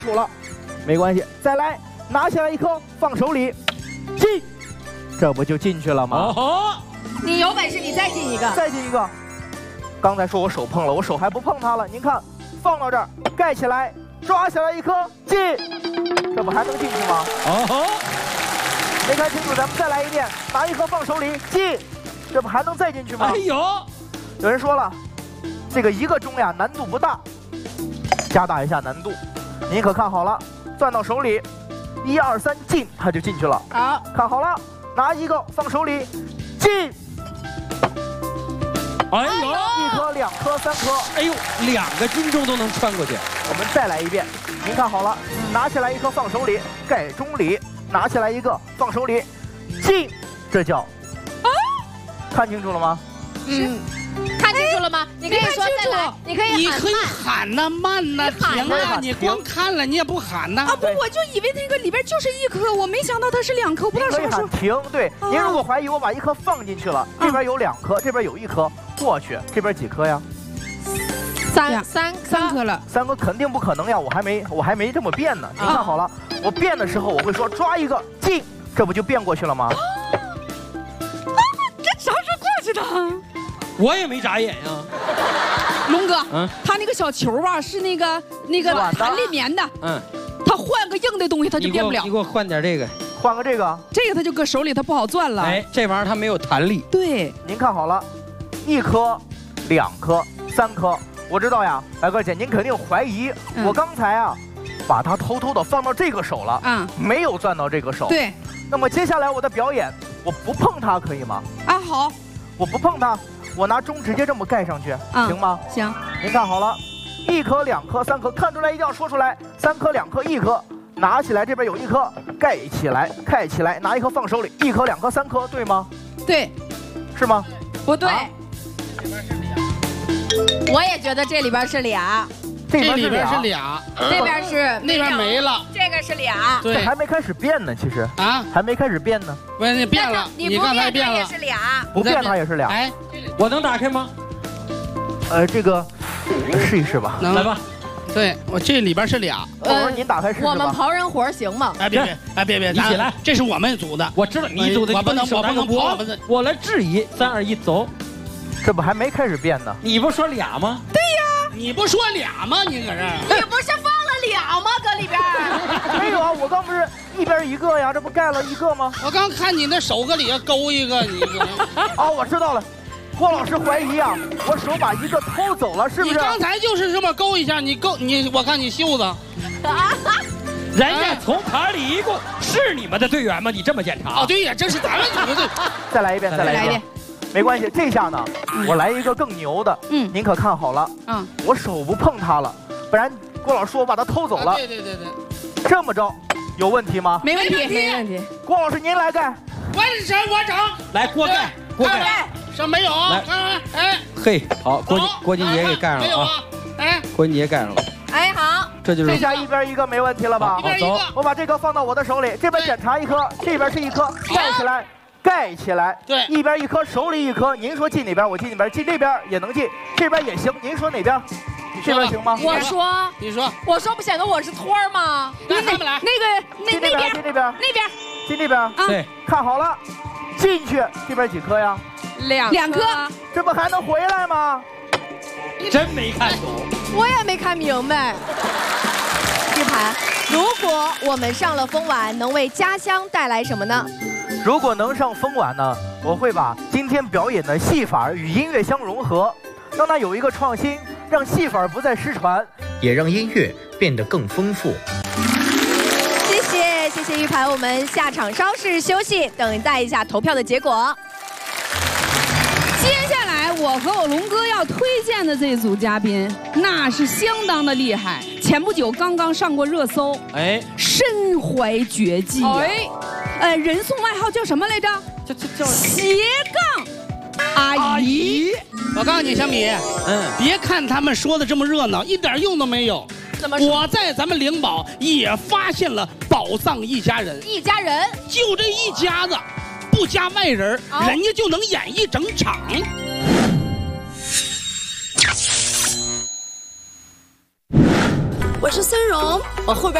出了，没关系，再来，拿下来一颗，放手里，进，这不就进去了吗？ 哦， 你有本事你再进一个， 再进一个。刚才说我手碰了，我手还不碰它了。您看，放到这儿，盖起来，抓下来一颗，进，这不还能进去吗？ 哦， 没看清楚，咱们再来一遍，拿一颗放手里，进，这不还能再进去吗？ 哎呦， 有人说了，这个一个钟呀难度不大，加大一下难度。您可看好了，攥到手里，1、2、3，进，它就进去了。 好， 看好了，拿一个放手里，进。 哎呦 ，1颗、2颗、3颗， 哎呦，2个金钟都能穿过去。 我们再来一遍，您看好了，拿起来一颗放手里，盖中里，拿起来一个放手里，进，这叫看清楚了吗？ 看清楚了吗？你可以说再来，你可以喊呐慢呐停啊！你光看了你也不喊呐。 啊不，我就以为那个里边就是1颗，我没想到它是2颗，不知道什么时候。 停，对，您如果怀疑我把1颗放进去了，这边有2颗，这边有1颗，过去，这边几颗呀 ？3 颗了 ，3颗肯定不可能呀，我还没这么变呢。您看好了，我变的时候我会说抓一个进，这不就变过去了吗？ 这啥时候过去的？ 我也没眨眼呀。 龙哥，他那个小球吧是那个弹力棉的，他换个硬的东西他就变不了。 你给我换点这个， 换个这个， 这个他就搁手里他不好攥了。 哎，这玩意儿它没有弹力。 对， 您看好了，1颗、2颗、3颗，我知道呀，白哥姐，您肯定怀疑，我刚才啊把它偷偷的放到这个手了，没有攥到这个手。 对， 那么接下来我的表演，我不碰它可以吗？ 啊，好， 我不碰它。我拿钟直接这么盖上去，行吗？ 行。 您看好了，1颗、2颗、3颗，看出来一定要说出来。3颗、2颗、1颗，拿起来这边有1颗，盖起来，盖起来，拿1颗放手里。1颗、2颗、3颗，对吗？ 对， 是吗？ 不对，我也觉得这里边是俩， 这里边是俩， 那边是那边没了， 这个是俩， 对，还没开始变呢，其实啊，还没开始变呢。 不是你变了， 你刚才变了， 也是俩， 不变它也是俩。 哎， 我能打开吗？ 这个试一试吧， 来吧。 对，我这里边是俩。 您打开试试吧。 我们刨人活行吗？ 哎别， 你起来， 这是我们组的。 我知道你组的， 我不能刨。 我来质疑，3、2、1，走。 这不还没开始变呢？ 你不说俩吗？ 对呀， 你不说俩吗？你搁这儿， 你不是放了俩吗？搁里边没有啊，我刚不是一边1个呀，这不盖了1个吗？ 我刚看你那手搁里头勾一个，你哦，我知道了。郭老师怀疑啊，我手把1个偷走了，是不是？ 你刚才就是这么勾一下，我看你袖子。 人家从盘里一共是你们的队员吗？你这么检查？ 哦，对呀，这是咱们组的。 再来一遍，再来一遍。没关系，这下呢，我来一个更牛的。您可看好了。我手不碰它了，不然郭老师说我把它偷走了。 对。 这么着，有问题吗？ 没问题，没问题。 郭老师您来盖。 我整。 来，锅盖，锅盖。 什么没有？来，哎。 嘿，好，郭金杰给盖上了啊。 没有啊。哎， 郭金杰盖上了。 哎，好。 这就是。 这下1边1个没问题了吧？ 好，走。 我把这个放到我的手里，这边检查1颗，这边是1颗，盖起来。盖起来， 对 ，1边1颗，手里1颗。您说进哪边，我进哪边，进这边也能进，这边也行。您说哪边？这边行吗？ 我说， 你说， 我说不显得我是托儿吗？ 那他们来， 那边，进这边， 那边， 进这边。 对， 看好了，进去，这边几颗呀 ？2颗， 这不还能回来吗？ 真没看懂， 我也没看明白。玉盘，如果我们上了风晚，能为家乡带来什么呢？ 如果能上风晚呢，我会把今天表演的戏法与音乐相融合，让它有一个创新，让戏法不再失传， 也让音乐变得更丰富。 谢谢玉盘，我们下场稍事休息，等待一下投票的结果。 接下来我和我龙哥要推荐的这组嘉宾，那是相当的厉害，前不久刚刚上过热搜，身怀绝技人送外号叫什么来着？叫斜杠阿姨。 我告诉你，小米，别看他们说的这么热闹，一点用都没有。我在咱们灵宝也发现了宝藏一家人，就这一家子，不加外人，人家就能演一整场。 我是孙荣，我后边。